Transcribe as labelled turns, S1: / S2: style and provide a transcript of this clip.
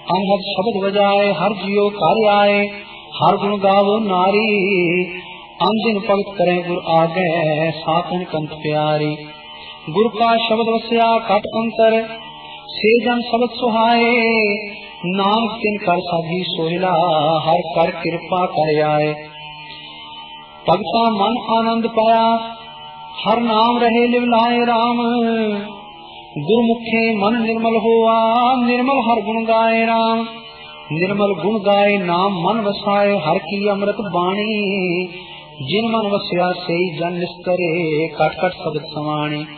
S1: अनहद शब्द बजाए हर जियो कार्य आए, हर गुण गावो नारी, अंदिन भगत करें गुर आगे, सातन कंठ प्यारी। गुरु का शब्द वस्या कट अंतर, से जन शब्द सुहाए, नाम तिन कर साधी सोहिला, हर कर कृपा कर आए। भगता मन आनंद पाया, हर नाम रहे लिवलाए राम, गुरमुखे मन निर्मल होआ, निर्मल हर गुण गाए राम। निर्मल गुण गाए नाम मन वसाए, हर की अमृत बाणी, जिन मन वस्या से जन निस्तरे, कट कट शब्द समाणी।